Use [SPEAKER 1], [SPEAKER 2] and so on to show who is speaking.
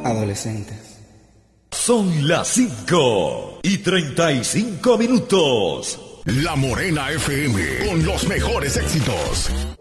[SPEAKER 1] adolescentes.
[SPEAKER 2] Son las 5:35.
[SPEAKER 3] La Morena FM, con los mejores éxitos.